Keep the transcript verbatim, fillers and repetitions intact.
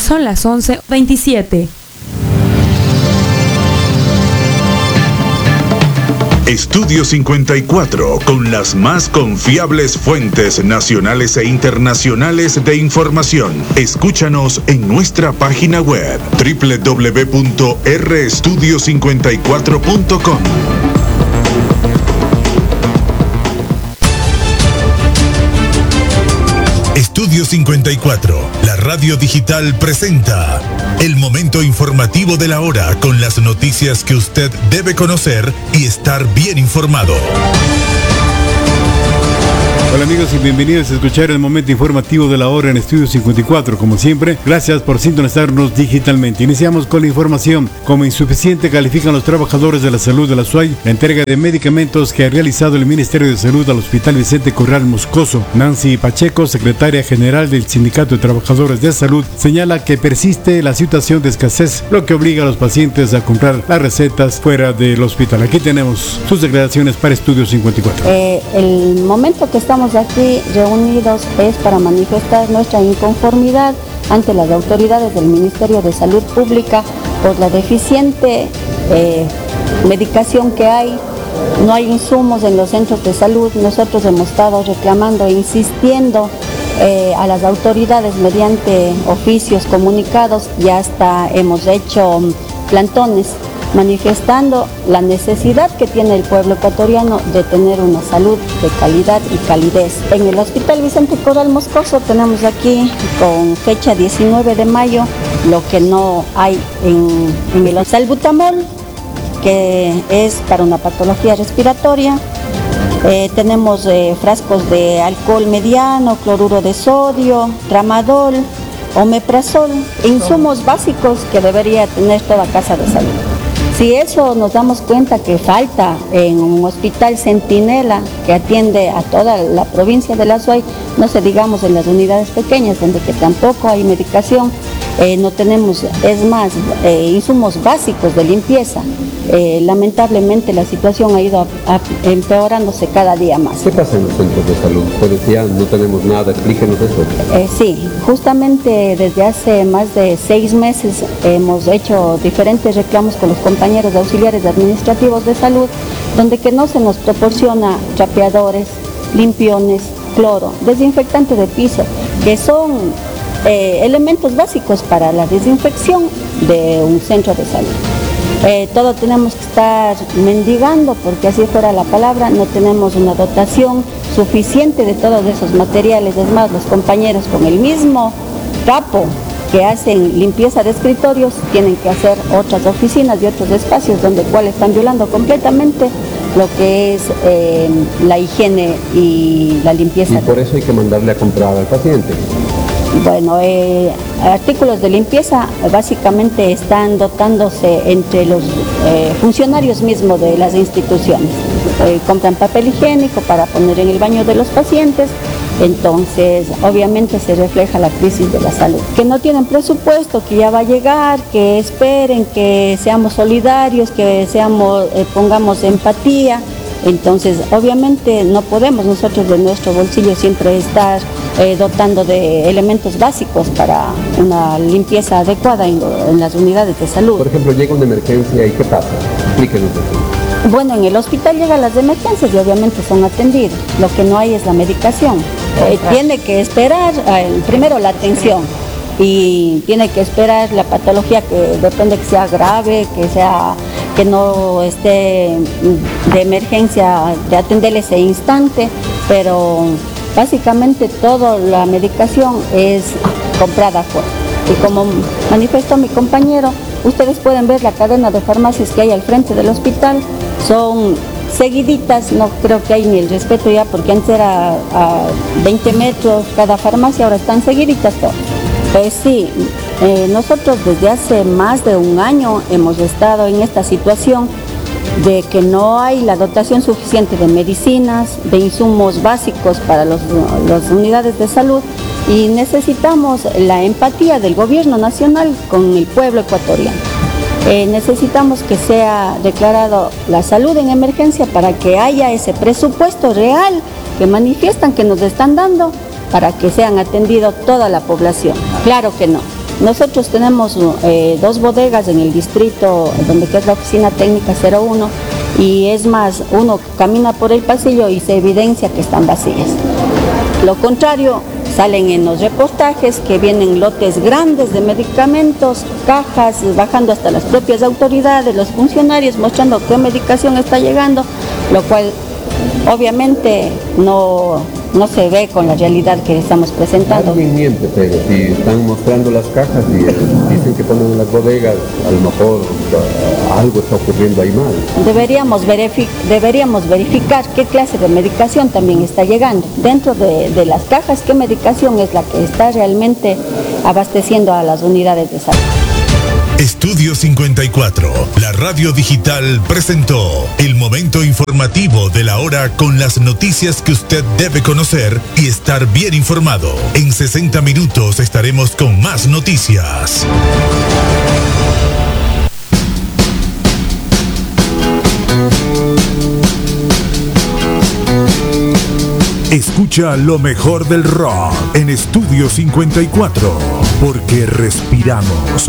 Son las once veintisiete. Estudio cincuenta y cuatro, con las más confiables fuentes nacionales e internacionales de información. Escúchanos en nuestra página web doble u doble u doble u punto r estudio cincuenta y cuatro punto com. Estudio cincuenta y cuatro, la radio digital presenta el momento informativo de la hora con las noticias que usted debe conocer y estar bien informado. Hola amigos y bienvenidos a escuchar el momento informativo de la hora en Estudio cincuenta y cuatro. Como siempre, gracias por sintonizarnos digitalmente. Iniciamos con la información. Como insuficiente califican los trabajadores de la salud de la S U A Y la entrega de medicamentos que ha realizado el Ministerio de Salud al Hospital Vicente Corral Moscoso. Nancy Pacheco, secretaria general del Sindicato de Trabajadores de Salud, señala que persiste la situación de escasez, lo que obliga a los pacientes a comprar las recetas fuera del hospital. Aquí tenemos sus declaraciones para Estudio cincuenta y cuatro. Eh, el momento que estamos aquí reunidos es para manifestar nuestra inconformidad ante las autoridades del Ministerio de Salud Pública por la deficiente eh, medicación que hay. No hay insumos en los centros de salud. Nosotros hemos estado reclamando e insistiendo eh, a las autoridades mediante oficios comunicados y hasta hemos hecho plantones manifestando la necesidad que tiene el pueblo ecuatoriano de tener una salud de calidad y calidez. En el Hospital Vicente Corral Moscoso tenemos aquí con fecha diecinueve de mayo lo que no hay en, en el salbutamol, que es para una patología respiratoria. Eh, tenemos eh, frascos de alcohol mediano, cloruro de sodio, tramadol, omeprazol, insumos básicos que debería tener toda casa de salud. Si eso nos damos cuenta que falta en un hospital centinela que atiende a toda la provincia de la S U A Y, no se digamos en las unidades pequeñas donde que tampoco hay medicación, eh, no tenemos, es más, eh, insumos básicos de limpieza. Eh, lamentablemente la situación ha ido a, a, empeorándose cada día más. ¿Qué pasa en los centros de salud? Usted decía, no tenemos nada, explíquenos eso. Eh, sí, justamente desde hace más de seis meses hemos hecho diferentes reclamos con los compañeros auxiliares administrativos de salud, donde que no se nos proporciona trapeadores, limpiones, cloro, desinfectante de piso, que son eh, elementos básicos para la desinfección de un centro de salud. Eh, todo tenemos que estar mendigando, porque así fuera la palabra, no tenemos una dotación suficiente de todos esos materiales. Es más, los compañeros con el mismo capo que hacen limpieza de escritorios tienen que hacer otras oficinas y otros espacios donde cual están violando completamente lo que es eh, la higiene y la limpieza. Y por eso hay que mandarle a comprar al paciente. Bueno, eh, artículos de limpieza básicamente están dotándose entre los eh, funcionarios mismos de las instituciones. Eh, compran papel higiénico para poner en el baño de los pacientes, entonces obviamente se refleja la crisis de la salud. Que no tienen presupuesto, que ya va a llegar, que esperen, que seamos solidarios, que seamos, eh, pongamos empatía. Entonces, obviamente no podemos nosotros de nuestro bolsillo siempre estar eh, dotando de elementos básicos para una limpieza adecuada en, en las unidades de salud. Por ejemplo, llega una emergencia y ¿qué pasa? Explíquenos eso. Bueno, en el hospital llegan las emergencias y obviamente son atendidos. Lo que no hay es la medicación. Eh, tiene que esperar eh, primero la atención y tiene que esperar la patología, que depende que sea grave, que sea que no esté de emergencia, de atenderle ese instante, pero básicamente toda la medicación es comprada afuera. Y como manifestó mi compañero, ustedes pueden ver la cadena de farmacias que hay al frente del hospital, son seguiditas, no creo que hay ni el respeto ya, porque antes era a veinte metros cada farmacia, ahora están seguiditas todas. Pues sí, eh, nosotros desde hace más de un año hemos estado en esta situación de que no hay la dotación suficiente de medicinas, de insumos básicos para los, las unidades de salud, y necesitamos la empatía del gobierno nacional con el pueblo ecuatoriano. Eh, necesitamos que sea declarado la salud en emergencia para que haya ese presupuesto real que manifiestan que nos están dando para que sean atendidos toda la población. Claro que no. Nosotros tenemos eh, dos bodegas en el distrito donde que es la oficina técnica cero uno, y es más, uno camina por el pasillo y se evidencia que están vacías. Lo contrario, salen en los reportajes que vienen lotes grandes de medicamentos, cajas, bajando hasta las propias autoridades, los funcionarios, mostrando qué medicación está llegando, lo cual obviamente no, no se ve con la realidad que estamos presentando. Alguien miente, pero si están mostrando las cajas y eh, dicen que ponen en las bodegas, a lo mejor uh, algo está ocurriendo ahí mal. Deberíamos, verific deberíamos verificar qué clase de medicación también está llegando. Dentro de, de las cajas, qué medicación es la que está realmente abasteciendo a las unidades de salud. Estudio cincuenta y cuatro, la radio digital presentó el momento informativo de la hora con las noticias que usted debe conocer y estar bien informado. En sesenta minutos estaremos con más noticias. Escucha lo mejor del rock en Estudio cincuenta y cuatro, porque respiramos